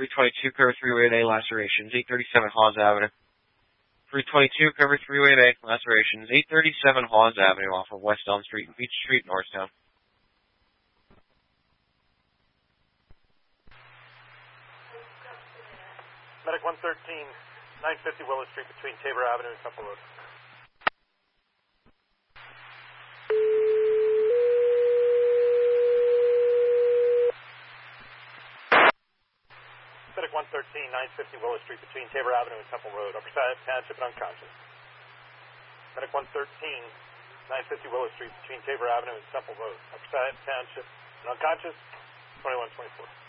322, cover 3-way A, lacerations. 837 Hawes Avenue. 322, cover 3-way A, lacerations. 837 Hawes Avenue off of West Elm Street and Beach Street, Norristown. Medic 113, 950 Willow Street between Tabor Avenue and Temple Road. Medic 113, 950 Willow Street between Tabor Avenue and Temple Road. Upper Side Township and unconscious. Medic 113, 950 Willow Street between Tabor Avenue and Temple Road. Upper Side Township and unconscious. 2124.